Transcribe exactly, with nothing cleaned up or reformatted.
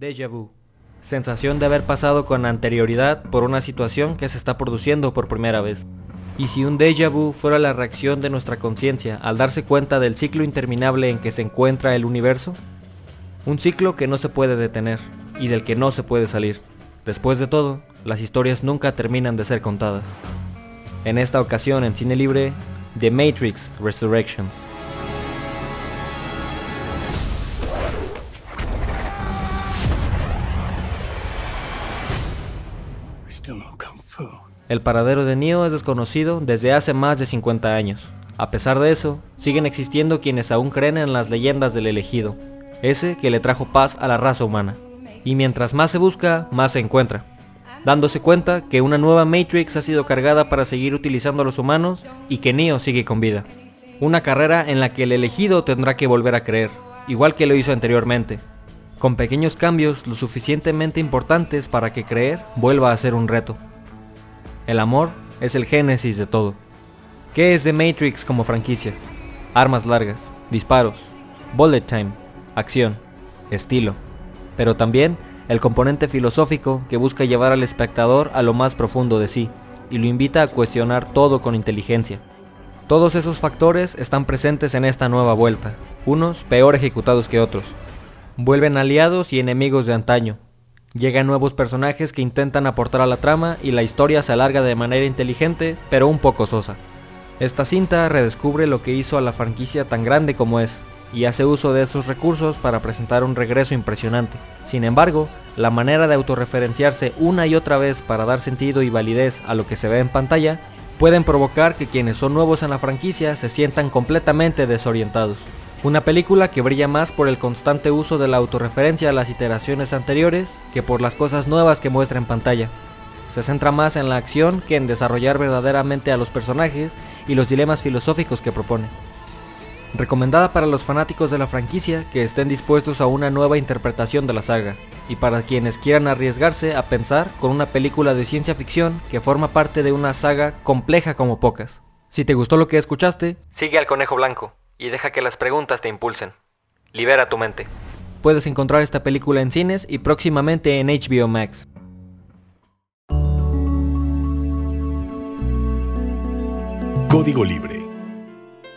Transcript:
Déjà vu. Sensación de haber pasado con anterioridad por una situación que se está produciendo por primera vez. Y si un déjà vu fuera la reacción de nuestra conciencia al darse cuenta del ciclo interminable en que se encuentra el universo, un ciclo que no se puede detener y del que no se puede salir. Después de todo, las historias nunca terminan de ser contadas. En esta ocasión en Cine Libre, The Matrix Resurrections. El paradero de Neo es desconocido desde hace más de cincuenta años. A pesar de eso, siguen existiendo quienes aún creen en las leyendas del elegido, ese que le trajo paz a la raza humana. Y mientras más se busca, más se encuentra, dándose cuenta que una nueva Matrix ha sido cargada para seguir utilizando a los humanos y que Neo sigue con vida. Una carrera en la que el elegido tendrá que volver a creer, igual que lo hizo anteriormente, con pequeños cambios lo suficientemente importantes para que creer vuelva a ser un reto. El amor es el génesis de todo. ¿Qué es The Matrix como franquicia? Armas largas, disparos, bullet time, acción, estilo, pero también el componente filosófico que busca llevar al espectador a lo más profundo de sí y lo invita a cuestionar todo con inteligencia. Todos esos factores están presentes en esta nueva vuelta, unos peor ejecutados que otros. Vuelven aliados y enemigos de antaño. Llegan nuevos personajes que intentan aportar a la trama y la historia se alarga de manera inteligente, pero un poco sosa. Esta cinta redescubre lo que hizo a la franquicia tan grande como es, y hace uso de esos recursos para presentar un regreso impresionante. Sin embargo, la manera de autorreferenciarse una y otra vez para dar sentido y validez a lo que se ve en pantalla, pueden provocar que quienes son nuevos en la franquicia se sientan completamente desorientados. Una película que brilla más por el constante uso de la autorreferencia a las iteraciones anteriores que por las cosas nuevas que muestra en pantalla. Se centra más en la acción que en desarrollar verdaderamente a los personajes y los dilemas filosóficos que propone. Recomendada para los fanáticos de la franquicia que estén dispuestos a una nueva interpretación de la saga, y para quienes quieran arriesgarse a pensar con una película de ciencia ficción que forma parte de una saga compleja como pocas. Si te gustó lo que escuchaste, sigue al Conejo Blanco y deja que las preguntas te impulsen. Libera tu mente. Puedes encontrar esta película en cines y próximamente en H B O Max. Código Libre